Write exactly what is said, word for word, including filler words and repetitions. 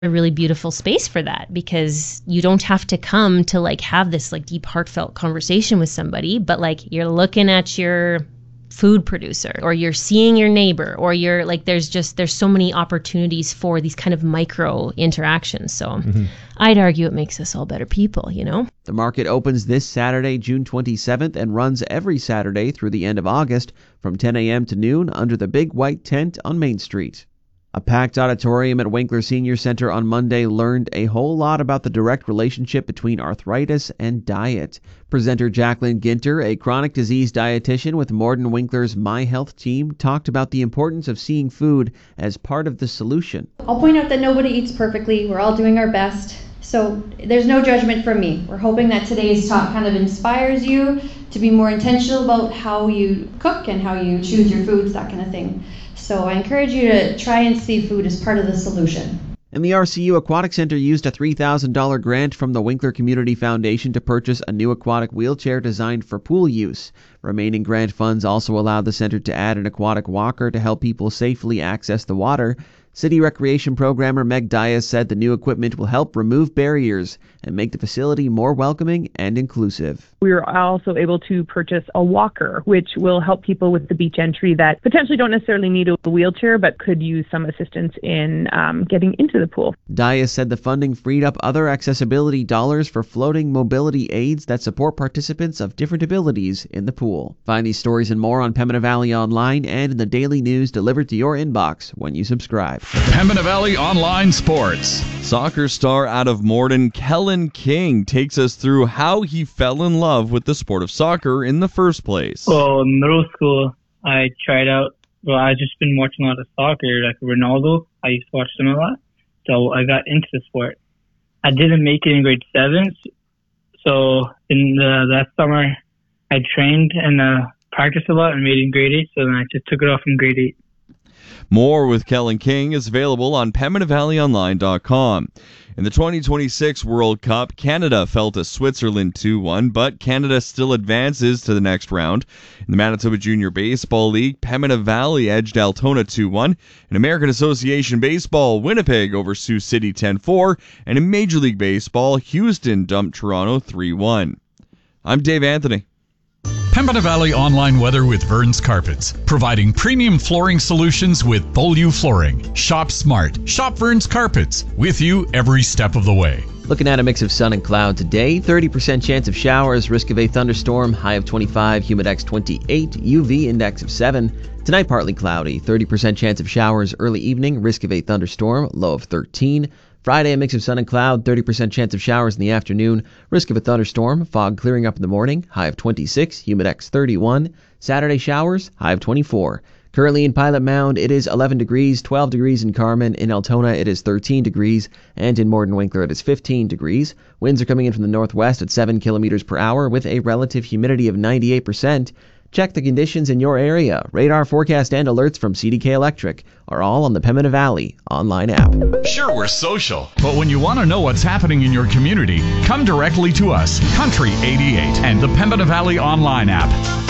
a really beautiful space for that, because you don't have to come to like have this like deep heartfelt conversation with somebody, but like you're looking at your food producer, or you're seeing your neighbor, or you're like, there's just, there's so many opportunities for these kind of micro interactions. So mm-hmm. I'd argue it makes us all better people, you know? The market opens this Saturday, June twenty-seventh, and runs every Saturday through the end of August from ten a.m. to noon under the big white tent on Main Street. A packed auditorium at Winkler Senior Center on Monday learned a whole lot about the direct relationship between arthritis and diet. Presenter Jacqueline Ginter, a chronic disease dietitian with Morden Winkler's My Health team, talked about the importance of seeing food as part of the solution. I'll point out that nobody eats perfectly. We're all doing our best. So there's no judgment from me. We're hoping that today's talk kind of inspires you to be more intentional about how you cook and how you choose your foods, that kind of thing. So I encourage you to try and see food as part of the solution. And the R C U Aquatic Center used a three thousand dollars grant from the Winkler Community Foundation to purchase a new aquatic wheelchair designed for pool use. Remaining grant funds also allowed the center to add an aquatic walker to help people safely access the water. City Recreation Programmer Meg Dias said the new equipment will help remove barriers and make the facility more welcoming and inclusive. We were also able to purchase a walker, which will help people with the beach entry that potentially don't necessarily need a wheelchair but could use some assistance in um, getting into the pool. Dias said the funding freed up other accessibility dollars for floating mobility aids that support participants of different abilities in the pool. Find these stories and more on Pembina Valley Online and in the daily news delivered to your inbox when you subscribe. Pembina Valley Online Sports. Soccer star out of Morden, Kellen King, takes us through how he fell in love with the sport of soccer in the first place. Well, in middle school, I tried out, well, I just been watching a lot of soccer, like Ronaldo. I used to watch them a lot. So I got into the sport. I didn't make it in grade seven. So in the, that summer, I trained and uh, practiced a lot and made it in grade eight. So then I just took it off in grade eight. More with Kellen King is available on Pembina Valley Online dot com. In the twenty twenty-six World Cup, Canada fell to Switzerland two one, but Canada still advances to the next round. In the Manitoba Junior Baseball League, Pembina Valley edged Altona two one. In American Association Baseball, Winnipeg over Sioux City ten four. And in Major League Baseball, Houston dumped Toronto three one. I'm Dave Anthony. Pembina Valley Online Weather with Verns Carpets, providing premium flooring solutions with Beaulieu Flooring. Shop smart. Shop Verns Carpets, with you every step of the way. Looking at a mix of sun and cloud today, thirty percent chance of showers, risk of a thunderstorm, high of twenty-five, humidex twenty-eight, U V index of seven. Tonight partly cloudy, thirty percent chance of showers early evening, risk of a thunderstorm, low of thirteen. Friday, a mix of sun and cloud, thirty percent chance of showers in the afternoon, risk of a thunderstorm, fog clearing up in the morning, high of twenty-six, humidex thirty-one. Saturday showers, high of twenty-four. Currently in Pilot Mound, it is eleven degrees, twelve degrees in Carmen. In Altona, it is thirteen degrees, and in Morden Winkler, it is fifteen degrees. Winds are coming in from the northwest at seven kilometers per hour with a relative humidity of ninety-eight percent. Check the conditions in your area. Radar forecast and alerts from C D K Electric are all on the Pembina Valley online app. Sure, we're social, but when you want to know what's happening in your community, come directly to us, Country eighty-eight, and the Pembina Valley online app.